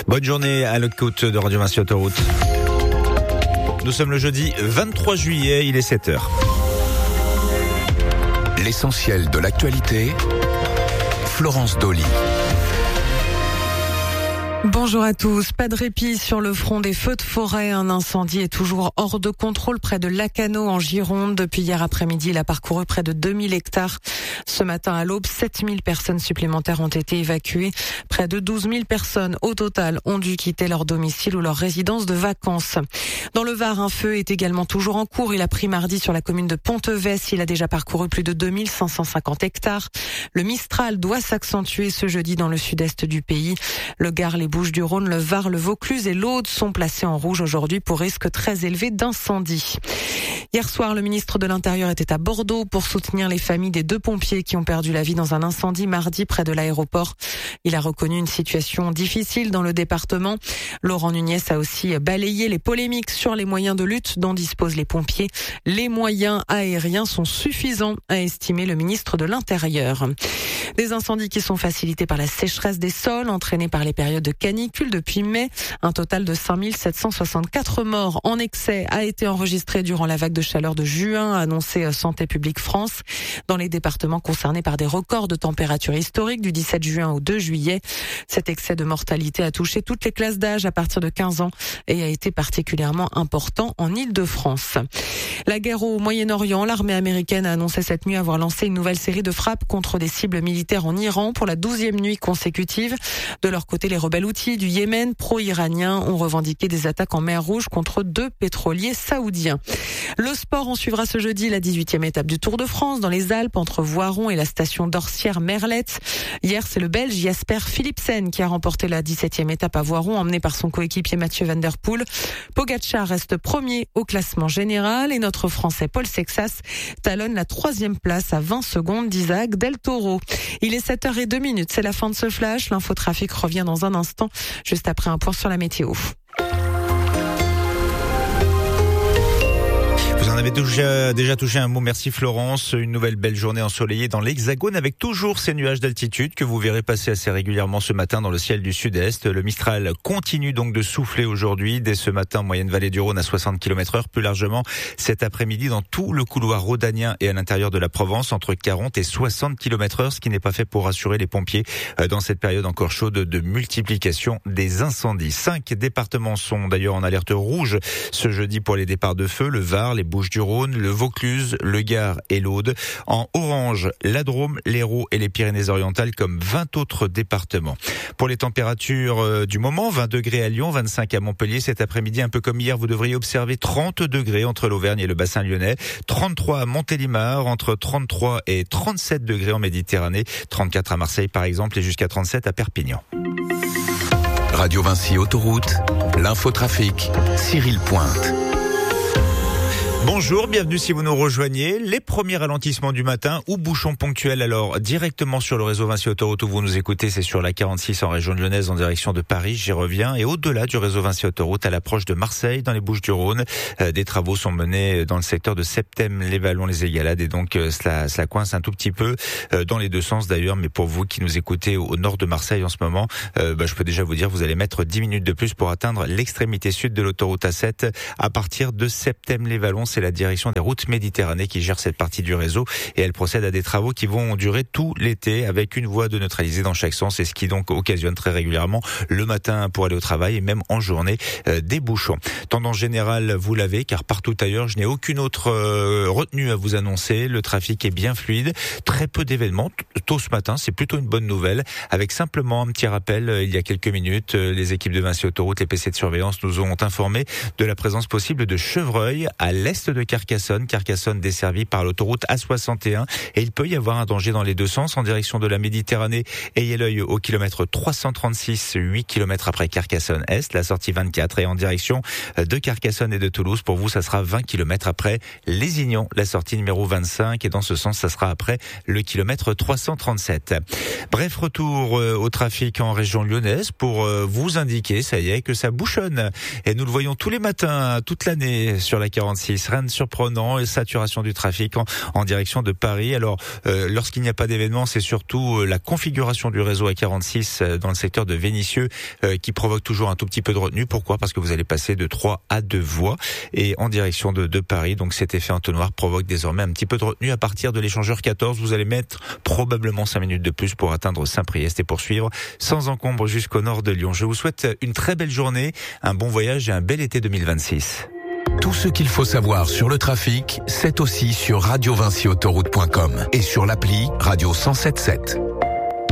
Bonne journée à l'écoute de Radio Vinci Autoroute. Nous sommes le jeudi 23 juillet, il est 7h. L'essentiel de l'actualité, Florence Dolly. Bonjour à tous. Pas de répit sur le front des feux de forêt. Un incendie est toujours hors de contrôle près de Lacanau en Gironde. Depuis hier après-midi, il a parcouru près de 2000 hectares. Ce matin à l'aube, 7000 personnes supplémentaires ont été évacuées. Près de 12 000 personnes au total ont dû quitter leur domicile ou leur résidence de vacances. Dans le Var, un feu est également toujours en cours. Il a pris mardi sur la commune de Pontevès. Il a déjà parcouru plus de 2550 hectares. Le Mistral doit s'accentuer ce jeudi dans le sud-est du pays. Le Gard, les Bouches-du-Rhône, le Var, le Vaucluse et l'Aude sont placés en rouge aujourd'hui pour risque très élevé d'incendie. Hier soir, le ministre de l'Intérieur était à Bordeaux pour soutenir les familles des 2 pompiers qui ont perdu la vie dans un incendie mardi près de l'aéroport. Il a reconnu une situation difficile dans le département. Laurent Nunez a aussi balayé les polémiques sur les moyens de lutte dont disposent les pompiers. Les moyens aériens sont suffisants, a estimé le ministre de l'Intérieur. Des incendies qui sont facilités par la sécheresse des sols, entraînés par les périodes de canicule depuis mai. Un total de 5764 morts en excès a été enregistré durant la vague de chaleur de juin, a annoncé Santé publique France. Dans les départements concernés par des records de température historiques du 17 juin au 2 juillet. Cet excès de mortalité a touché toutes les classes d'âge à partir de 15 ans et a été particulièrement important en Île-de-France. La guerre au Moyen-Orient, l'armée américaine a annoncé cette nuit avoir lancé une nouvelle série de frappes contre des cibles militaires en Iran pour la 12e nuit consécutive. De leur côté, les rebelles houthis du Yémen pro-iraniens ont revendiqué des attaques en mer Rouge contre 2 pétroliers saoudiens. Le sport, on suivra ce jeudi la 18e étape du Tour de France dans les Alpes entre Voiron et la station d'Orsières-Merlette. Hier, c'est le Belge Jasper Philipsen qui a remporté la 17e étape à Voiron, emmené par son coéquipier Mathieu Van Der Poel. Pogacar reste premier au classement général et notre Français Paul Sexas talonne la 3e place à 20 secondes d'Isaac Del Toro. Il est 7h02, c'est la fin de ce flash. L'infotrafic revient dans un instant, juste après un point sur la météo. Vous en avez déjà touché un mot, merci Florence. Une nouvelle belle journée ensoleillée dans l'Hexagone avec toujours ces nuages d'altitude que vous verrez passer assez régulièrement ce matin dans le ciel du sud-est. Le Mistral continue donc de souffler aujourd'hui. Dès ce matin, moyenne vallée du Rhône à 60 km/h. Plus largement, cet après-midi, dans tout le couloir rhodanien et à l'intérieur de la Provence, entre 40 et 60 km/h, ce qui n'est pas fait pour rassurer les pompiers dans cette période encore chaude de multiplication des incendies. 5 départements sont d'ailleurs en alerte rouge ce jeudi pour les départs de feu. Le Var, les Bouches-du-Rhône, le Vaucluse, le Gard et l'Aude. En orange, la Drôme, l'Hérault et les Pyrénées-Orientales comme 20 autres départements. Pour les températures du moment, 20 degrés à Lyon, 25 à Montpellier. Cet après-midi, un peu comme hier, vous devriez observer 30 degrés entre l'Auvergne et le bassin lyonnais. 33 à Montélimar, entre 33 et 37 degrés en Méditerranée. 34 à Marseille par exemple et jusqu'à 37 à Perpignan. Radio Vinci Autoroute, l'infotrafic, Cyril Pointe. Bonjour, bienvenue si vous nous rejoignez. Les premiers ralentissements du matin ou bouchons ponctuels alors directement sur le réseau Vinci Autoroute où vous nous écoutez, c'est sur la 46 en région lyonnaise en direction de Paris, j'y reviens. Et au-delà du réseau Vinci Autoroute à l'approche de Marseille dans les Bouches-du-Rhône, des travaux sont menés dans le secteur de Septem, les Vallons, les Égalades et donc cela coince un tout petit peu dans les deux sens d'ailleurs. Mais pour vous qui nous écoutez au nord de Marseille en ce moment, je peux déjà vous dire vous allez mettre 10 minutes de plus pour atteindre l'extrémité sud de l'autoroute A7 à partir de Septem, les Vallons. C'est la direction des routes Méditerranée qui gère cette partie du réseau et elle procède à des travaux qui vont durer tout l'été avec une voie de neutralisée dans chaque sens et ce qui donc occasionne très régulièrement le matin pour aller au travail et même en journée des bouchons. Tendance générale, vous l'avez car partout ailleurs, je n'ai aucune autre retenue à vous annoncer. Le trafic est bien fluide, très peu d'événements tôt ce matin, c'est plutôt une bonne nouvelle avec simplement un petit rappel. Il y a quelques minutes, les équipes de Vinci Autoroute, les PC de surveillance nous ont informé de la présence possible de chevreuils à l'est de Carcassonne desservie par l'autoroute A61 et il peut y avoir un danger dans les deux sens en direction de la Méditerranée. Ayez l'œil au kilomètre 336, 8 km après Carcassonne-Est, la sortie 24 et en direction de Carcassonne et de Toulouse. Pour vous, ça sera 20 km après Lézignan, la sortie numéro 25 et dans ce sens, ça sera après le kilomètre 337. Bref, retour au trafic en région lyonnaise pour vous indiquer, ça y est, que ça bouchonne et nous le voyons tous les matins, toute l'année sur la 46 rien de surprenant, saturation du trafic en direction de Paris. Alors, lorsqu'il n'y a pas d'événement, c'est surtout la configuration du réseau A46 dans le secteur de Vénissieux qui provoque toujours un tout petit peu de retenue. Pourquoi ? Parce que vous allez passer de 3 à 2 voies et en direction de Paris. Donc cet effet entonnoir provoque désormais un petit peu de retenue. À partir de l'échangeur 14, vous allez mettre probablement 5 minutes de plus pour atteindre Saint-Priest et poursuivre sans encombre jusqu'au nord de Lyon. Je vous souhaite une très belle journée, un bon voyage et un bel été 2026. Tout ce qu'il faut savoir sur le trafic, c'est aussi sur radiovinciautoroute.com et sur l'appli Radio 107.7.